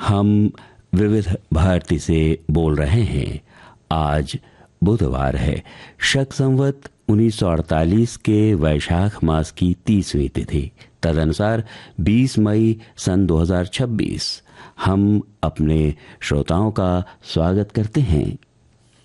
हम विविध भारती से बोल रहे हैं। आज बुधवार है, शक संवत 1948 के वैशाख मास की 30वीं तिथि, तदनुसार 20 मई सन 2026। हम अपने श्रोताओं का स्वागत करते हैं।